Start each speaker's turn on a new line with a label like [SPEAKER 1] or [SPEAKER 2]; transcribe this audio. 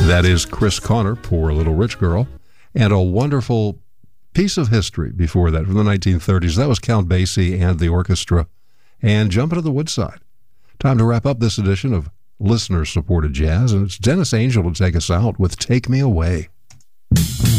[SPEAKER 1] That is Chris Connor, Poor Little Rich Girl, and a wonderful piece of history before that from the 1930s. That was Count Basie and the orchestra, and Jumping to the Woodside. Time to wrap up this edition of listener-supported jazz, and it's Dennis Angel to take us out with Take Me Away.